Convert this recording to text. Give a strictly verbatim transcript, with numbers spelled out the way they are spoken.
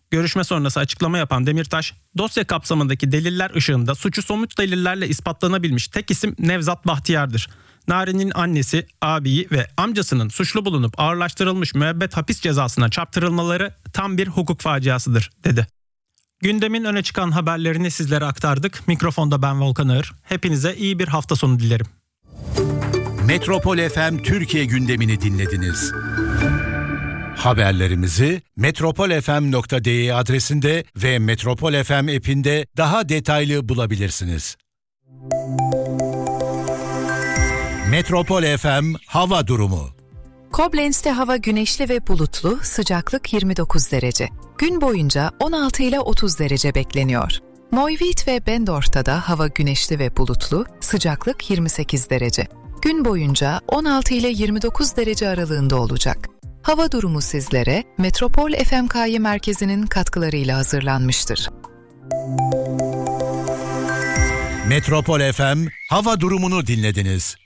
Görüşme sonrası açıklama yapan Demirtaş, dosya kapsamındaki deliller ışığında suçu somut delillerle ispatlanabilmiş tek isim Nevzat Bahtiyar'dır. Narin'in annesi, abiyi ve amcasının suçlu bulunup ağırlaştırılmış müebbet hapis cezasına çarptırılmaları tam bir hukuk faciasıdır, dedi. Gündemin öne çıkan haberlerini sizlere aktardık. Mikrofonda ben Volkan Ağır. Hepinize iyi bir hafta sonu dilerim. Metropol F M Türkiye gündemini dinlediniz. Haberlerimizi metropol f m nokta d e adresinde ve Metropol F M app'inde daha detaylı bulabilirsiniz. Metropol F M hava durumu. Koblenz'te hava güneşli ve bulutlu, sıcaklık yirmi dokuz derece. Gün boyunca on altı ile otuz derece bekleniyor. Neuwied ve Bendorf'ta da hava güneşli ve bulutlu, sıcaklık yirmi sekiz derece. Gün boyunca on altı ile yirmi dokuz derece aralığında olacak. Hava durumu sizlere Metropol F M K Y merkezinin katkılarıyla hazırlanmıştır. Metropol F M hava durumunu dinlediniz.